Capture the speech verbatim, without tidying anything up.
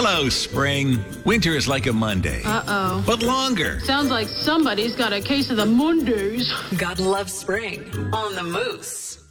Hello, spring. Winter is like a Monday. Uh-oh. But longer. Sounds like somebody's got a case of the Mondays. God loves spring on the Moose.